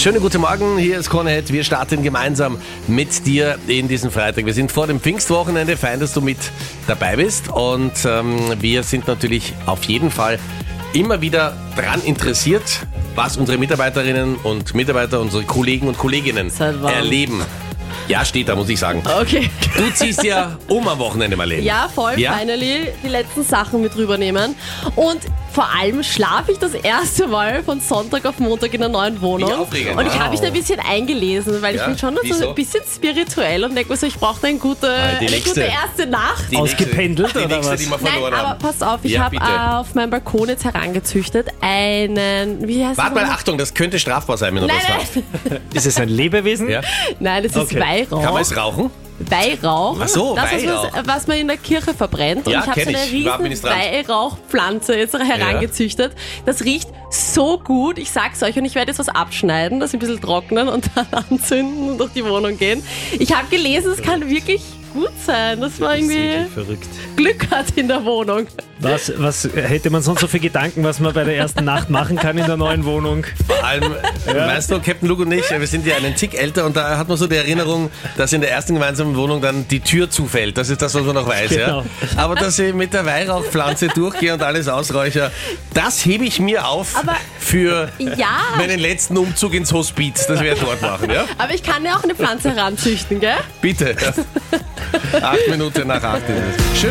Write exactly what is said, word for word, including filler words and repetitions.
Schönen guten Morgen, hier ist Kornehead. Wir starten gemeinsam mit dir in diesen Freitag. Wir sind vor dem Pfingstwochenende, fein, dass du mit dabei bist. Und ähm, wir sind natürlich auf jeden Fall immer wieder daran interessiert, was unsere Mitarbeiterinnen und Mitarbeiter, unsere Kollegen und Kolleginnen erleben. Ja, steht da, muss ich sagen. Okay. Du ziehst ja um am Wochenende, Marlene. Ja, voll, ja? finally die letzten Sachen mit rübernehmen. Und vor allem schlafe ich das erste Mal von Sonntag auf Montag in der neuen Wohnung. Wie aufregend. Und ich Wow. habe mich da ein bisschen eingelesen, weil Ja? ich bin schon so Wieso? ein bisschen spirituell und denke mir so, ich brauche eine gute, Ah, die eine nächste. gute erste Nacht. Die Ausgependelt, nächste, die oder nächste, was? die wir Nein, verloren aber haben. pass auf, ich Ja, habe bitte. äh, auf meinem Balkon jetzt herangezüchtet einen, wie heißt Warte das? mal, Achtung, das könnte strafbar sein, wenn du Nein, das machst. nein, Ist es ein Lebewesen? Ja? nein, das ist Okay. Weihrauch. Kann man es rauchen? Weihrauch. Ach so, das, Weihrauch. Was, was man in der Kirche verbrennt. Und Ja, ich habe so kenn eine ich. War riesen Administrant. Weihrauchpflanze jetzt herangezüchtet. Das riecht so gut. Ich sag's euch, und ich werde jetzt was abschneiden, das ein bisschen trocknen und dann anzünden und durch die Wohnung gehen. Ich habe gelesen, es kann wirklich gut sein, dass man irgendwie Verrückt. Glück hat in der Wohnung. Was, was hätte man sonst so für Gedanken, was man bei der ersten Nacht machen kann in der neuen Wohnung? Vor allem, weißt du, Captain Luke und ich, wir sind ja einen Tick älter und da hat man so die Erinnerung, dass in der ersten gemeinsamen Wohnung dann die Tür zufällt. Das ist das, was man noch weiß. Genau. Ja? Aber dass ich mit der Weihrauchpflanze durchgehe und alles ausräuchere, das hebe ich mir auf Aber- für Ja. meinen letzten Umzug ins Hospiz, das wir dort machen. Ja? Aber ich kann ja auch eine Pflanze heranzüchten, gell? Bitte. Acht Minuten nach acht. Schön.